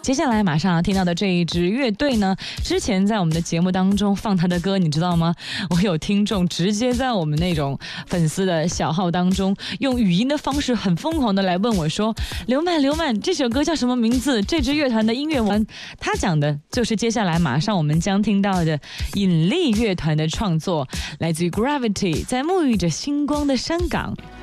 接下来马上要听到的这一支乐队呢，之前在我们的节目当中放他的歌，你知道吗？我有听众直接在我们那种粉丝的小号当中，用语音的方式很疯狂的来问我说：“刘曼，这首歌叫什么名字？这支乐团的音乐文？”他讲的就是接下来马上我们将听到的引力乐团的创作，来自于 Gravity， 在沐浴着星光的山港。